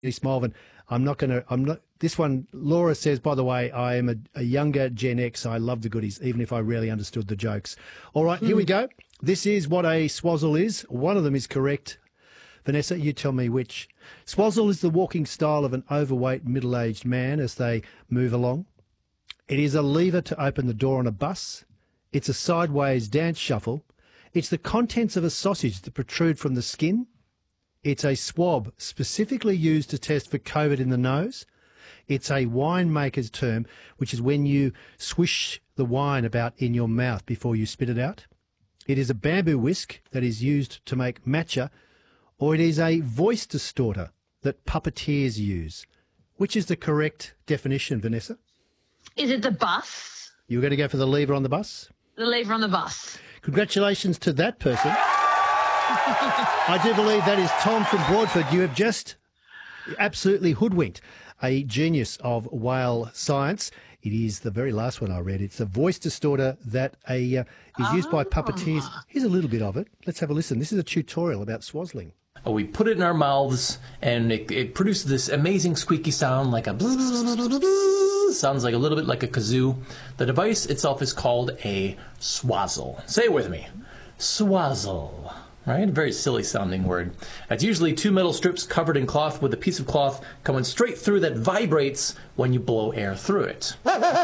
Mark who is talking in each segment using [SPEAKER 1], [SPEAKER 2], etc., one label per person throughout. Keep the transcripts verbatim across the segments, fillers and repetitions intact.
[SPEAKER 1] Smolven. I'm not going to, I'm not, this one, Laura says, by the way, I am a, a younger Gen X. I love the goodies, even if I rarely understood the jokes. All right, mm. here we go. This is what a swazzle is. One of them is correct. Vanessa, you tell me which. Swazzle is the walking style of an overweight, middle-aged man as they move along. It is a lever to open the door on a bus. It's a sideways dance shuffle. It's the contents of a sausage that protrude from the skin. It's a swab specifically used to test for COVID in the nose. It's a winemaker's term, which is when you swish the wine about in your mouth before you spit it out. It is a bamboo whisk that is used to make matcha, or it is a voice distorter that puppeteers use. Which is the correct definition, Vanessa?
[SPEAKER 2] Is it the bus?
[SPEAKER 1] You were going to go for the lever on the bus?
[SPEAKER 2] The lever on the bus.
[SPEAKER 1] Congratulations to that person. I do believe that is Tom from Broadford. You have just absolutely hoodwinked a genius of whale science. It is the very last one I read. It's a voice distorter that a, uh, is used by puppeteers. Here's a little bit of it. Let's have a listen. This is a tutorial about swazzling.
[SPEAKER 3] We put it in our mouths, and it, it produces this amazing squeaky sound, like a bzzz, sounds like a little bit like a kazoo. The device itself is called a swazzle. Say it with me. Swazzle. Right? A very silly sounding word. It's usually two metal strips covered in cloth with a piece of cloth coming straight through that vibrates when you blow air through it.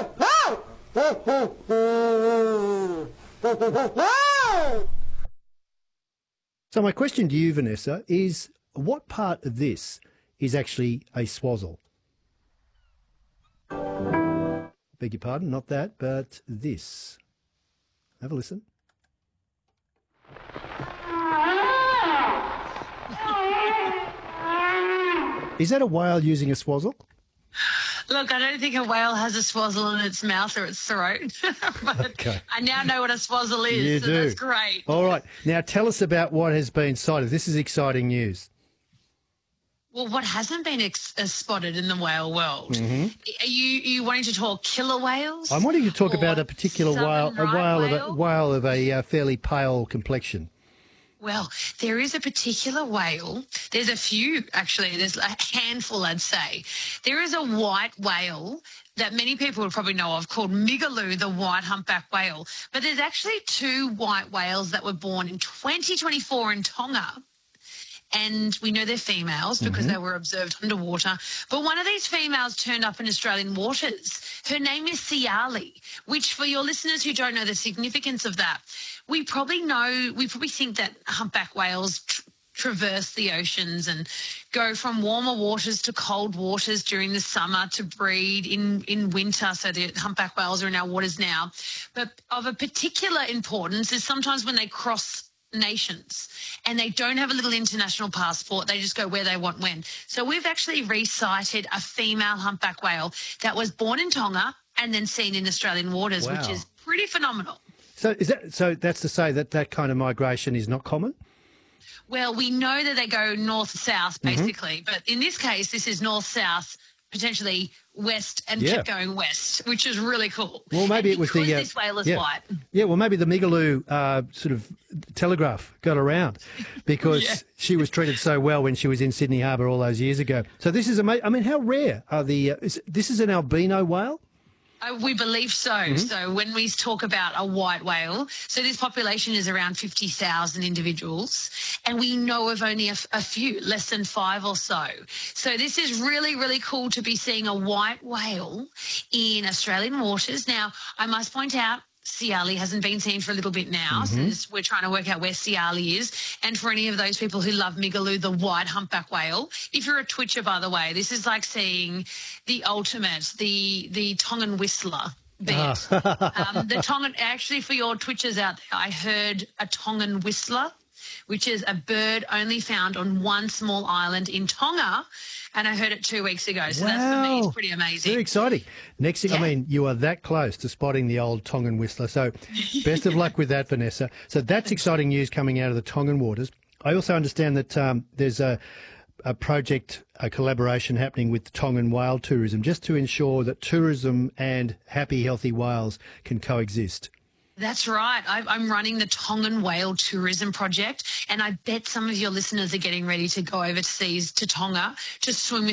[SPEAKER 1] So my question to you, Vanessa, is what part of this is actually a swazzle? Beg your pardon, not that, but this. Have a listen. Is that a whale using a swazzle?
[SPEAKER 2] Look, I don't think a whale has a swazzle in its mouth or its throat. But okay. I now know what a swazzle is,
[SPEAKER 1] you
[SPEAKER 2] so
[SPEAKER 1] do.
[SPEAKER 2] That's great.
[SPEAKER 1] All right. Now tell us about what has been sighted. This is exciting news.
[SPEAKER 2] Well, what hasn't been ex- uh, spotted in the whale world?
[SPEAKER 1] Mm-hmm.
[SPEAKER 2] Are you, are you wanting to talk killer whales?
[SPEAKER 1] I'm wanting to talk about a particular whale, a whale,
[SPEAKER 2] whale?
[SPEAKER 1] of a whale of a uh, fairly pale complexion.
[SPEAKER 2] Well, there is a particular whale. There's a few, actually. There's a handful, I'd say. There is a white whale that many people would probably know of called Migaloo, the white humpback whale. But there's actually two white whales that were born in twenty twenty-four in Tonga. And we know they're females because mm-hmm. they were observed underwater. But one of these females turned up in Australian waters. Her name is Siali, which for your listeners who don't know the significance of that, we probably know, we probably think that humpback whales tr- traverse the oceans and go from warmer waters to cold waters during the summer to breed in, in winter. So the humpback whales are in our waters now. But of a particular importance is sometimes when they cross nations and they don't have a little international passport, they just go where they want when. So we've actually resighted a female humpback whale that was born in Tonga and then seen in Australian waters,
[SPEAKER 1] wow.
[SPEAKER 2] which is pretty phenomenal.
[SPEAKER 1] So is that so that's to say that that kind of migration is not common?
[SPEAKER 2] Well, we know that they go north-south basically, mm-hmm. but in this case this is north-south, potentially west and
[SPEAKER 1] yeah.
[SPEAKER 2] kept going west, which is really cool.
[SPEAKER 1] Well, maybe
[SPEAKER 2] and
[SPEAKER 1] it was the uh,
[SPEAKER 2] this whale is
[SPEAKER 1] yeah.
[SPEAKER 2] white.
[SPEAKER 1] Yeah, well, maybe the Migaloo uh, sort of telegraph got around because yeah. she was treated so well when she was in Sydney Harbour all those years ago. So this is amazing. I mean, how rare are the? Uh, is, this is an albino whale.
[SPEAKER 2] Uh, we believe so. Mm-hmm. So when we talk about a white whale, so this population is around fifty thousand individuals, and we know of only a, a few, less than five or so. So this is really, really cool to be seeing a white whale in Australian waters. Now, I must point out, Siali hasn't been seen for a little bit now, mm-hmm. so we're trying to work out where Siali is. And for any of those people who love Migaloo, the white humpback whale, if you're a twitcher, by the way, this is like seeing the ultimate, the the Tongan whistler bit. Ah. um, the Tongan, actually, for your twitchers out there, I heard a Tongan whistler, which is a bird only found on one small island in Tonga. And I heard it two weeks ago. So
[SPEAKER 1] wow.
[SPEAKER 2] that's, for me, it's pretty amazing.
[SPEAKER 1] Very exciting. Next thing, yeah. I mean, you are that close to spotting the old Tongan whistler. So best of luck with that, Vanessa. So that's exciting news coming out of the Tongan waters. I also understand that um, there's a, a project, a collaboration happening with Tongan whale tourism just to ensure that tourism and happy, healthy whales can coexist.
[SPEAKER 2] That's right. I, I'm running the Tongan Whale Tourism Project, and I bet some of your listeners are getting ready to go overseas to Tonga to swim with